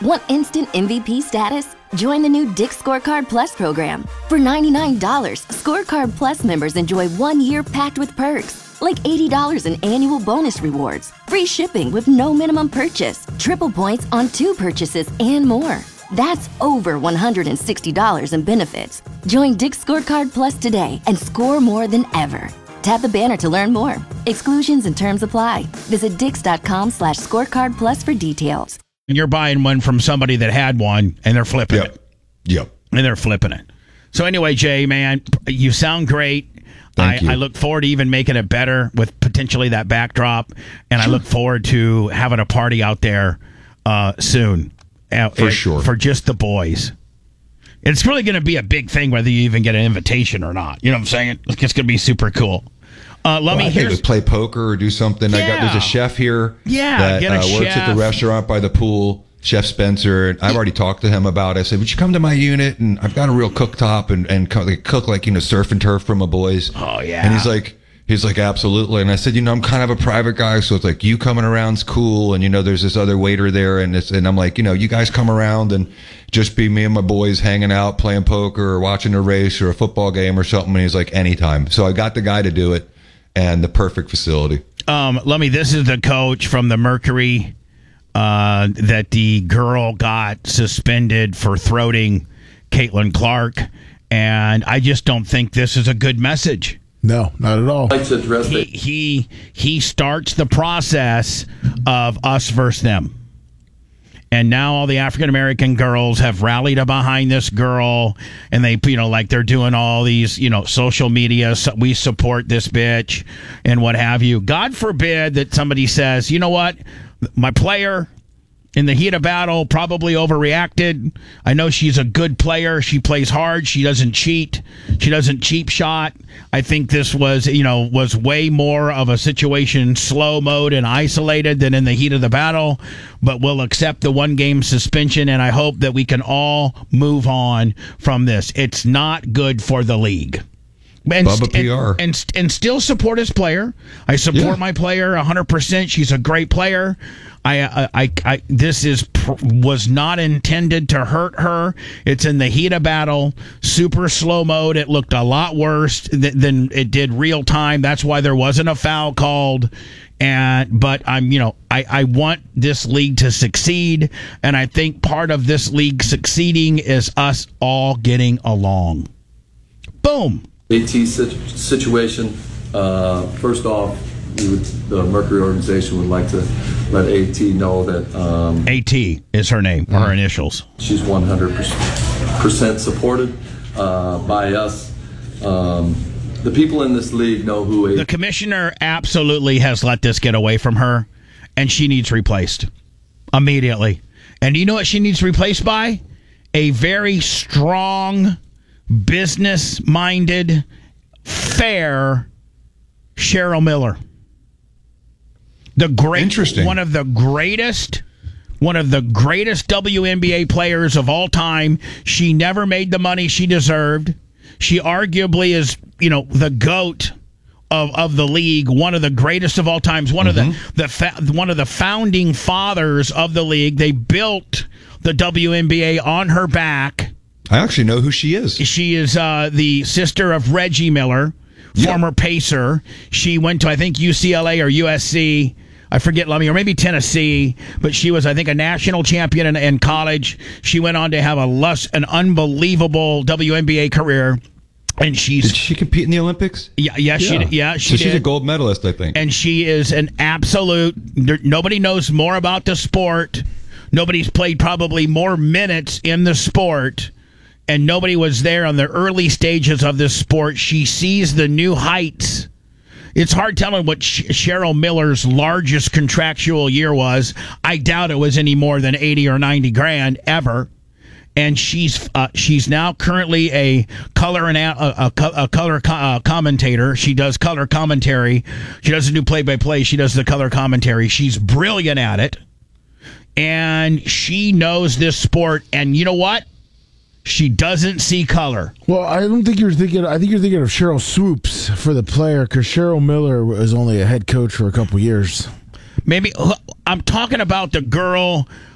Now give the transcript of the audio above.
Want instant MVP status? Join the new Dick's Scorecard Plus program. For $99, Scorecard Plus members enjoy 1 year packed with perks, like $80 in annual bonus rewards, free shipping with no minimum purchase, triple points on 2 purchases, and more. That's over $160 in benefits. Join Dick's Scorecard Plus today and score more than ever. Tap the banner to learn more. Exclusions and terms apply. Visit dix.com/scorecard plus for details. And you're buying one from somebody that had one, and they're flipping it. Yep. And they're flipping it. So anyway, Jay, man, you sound great. Thank you. I look forward to even making it better with potentially that backdrop, and I look forward to having a party out there soon. For sure. For just the boys. It's really going to be a big thing whether you even get an invitation or not. You know what I'm saying? It's going to be super cool. I think we play poker or do something. Yeah. There's a chef here get a that works at the restaurant by the pool, Chef Spencer. And I've already talked to him about it. I said, would you come to my unit? And I've got a real cooktop and cook like, surf and turf for my boys. Oh, yeah. And he's like, absolutely. And I said, I'm kind of a private guy, so it's like you coming around's cool. And, there's this other waiter there. And I'm like, you guys come around and just be me and my boys hanging out, playing poker or watching a race or a football game or something. And he's like, anytime. So I got the guy to do it. And the perfect facility. This is the coach from the Mercury that the girl got suspended for throating Caitlin Clark. And I just don't think this is a good message. No, not at all. I'd like to address he starts the process of us versus them. And now all the African-American girls have rallied behind this girl, and they, they're doing all these, social media. So we support this bitch and what have you. God forbid that somebody says, you know what, my player in the heat of battle probably overreacted. I know she's a good player. She plays hard. She doesn't cheat. She doesn't cheap shot. I think this was way more of a situation, slow mode and isolated than in the heat of the battle. But we'll accept the 1-game suspension, and I hope that we can all move on from this. It's not good for the league. And, Bubba PR. And still support his player. I support my player 100%. She's a great player. This was not intended to hurt her. It's in the heat of battle, super slow mode. It looked a lot worse than it did real time. That's why there wasn't a foul called. But I want this league to succeed, and I think part of this league succeeding is us all getting along. Boom. AT situation. First off, the Mercury organization would like to let AT know that AT is her name, or her initials. She's 100% supported by us. The people in this league know who AT. The commissioner absolutely has let this get away from her, and she needs replaced immediately. And you know what she needs replaced by? A very strong, business-minded, fair Cheryl Miller. Interesting. One of the greatest WNBA players of all time. She never made the money she deserved. She arguably is, the GOAT of the league, one of the greatest of all times, one of the founding fathers of the league. They built the WNBA on her back. I actually know who she is. She is the sister of Reggie Miller, former Pacer. She went to, I think, UCLA or USC. I forget, or maybe Tennessee, but she was, I think, a national champion in college. She went on to have an unbelievable WNBA career. And did she compete in the Olympics? Yeah, she did. Yeah, so she's a gold medalist, I think. And she is an absolute. Nobody knows more about the sport. Nobody's played probably more minutes in the sport, and nobody was there on the early stages of this sport. She sees the new heights. It's hard telling what Cheryl Miller's largest contractual year was. I doubt it was any more than 80 or 90 grand ever. And she's now currently a color commentator. She does color commentary. She doesn't do play-by-play. She does the color commentary. She's brilliant at it, and she knows this sport. And you know what? She doesn't see color. Well, I don't think you're thinking. I think you're thinking of Cheryl Swoops for the player, because Cheryl Miller was only a head coach for a couple years. Maybe I'm talking about the girl